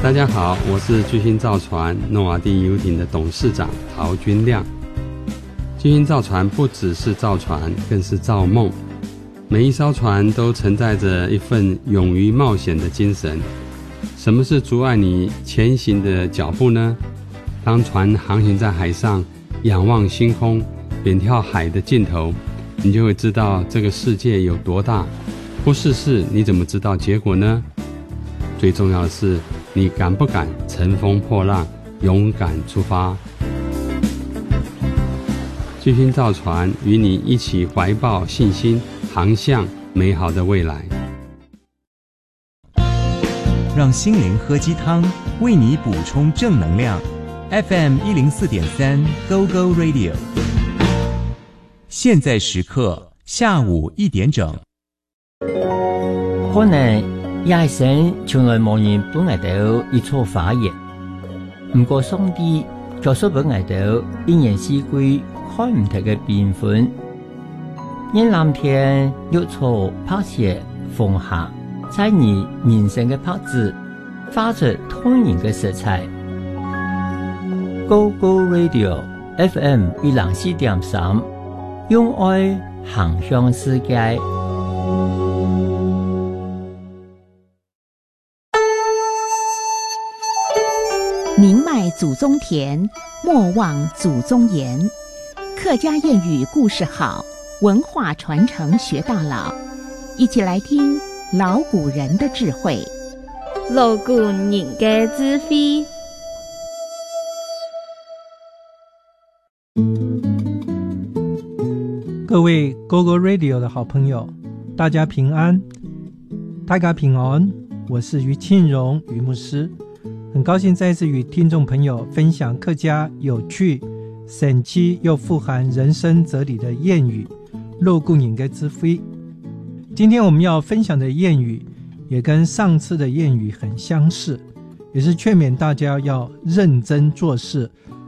大家好，我是巨星造船诺瓦第游艇的董事长陶君亮。巨星造船不只是造船，更是造梦。每一艘船都承载着一份勇于冒险的精神。什么是阻碍你前行的脚步呢？当船航行在海上，仰望星空，远眺海的尽头，你就会知道这个世界有多大。不试试，你怎么知道结果呢？最重要的是，你敢不敢乘风破浪，勇敢出发？巨星造船与你一起怀抱信心，航向美好的未来。 让心灵喝鸡汤，为你补充正能量。FM 104.3 Go Go Radio。现在时刻下午1点整。 可能也是神从來冇人本嚟到一錯發言，唔過上帝就說本嚟到一年四季看唔同嘅變換，因藍天綠草拍攝風下，在你人生嘅拍子發出通然嘅色彩。Go Go Radio FM 104.3，用愛航向世界。 宁迈祖宗田，莫忘祖宗言。客家谚语故事好，文化传承学到老。一起来听老古人的智慧。 老古人的智慧。 各位 GoGo Radio 的好朋友，大家平安，大家平安。我是于庆荣于牧师，很高兴再次与听众朋友分享客家有趣、神奇又富含人生哲理的谚语“老古人的智慧”。今天我们要分享的谚语也跟上次的谚语很相似，也是劝勉大家要认真做事，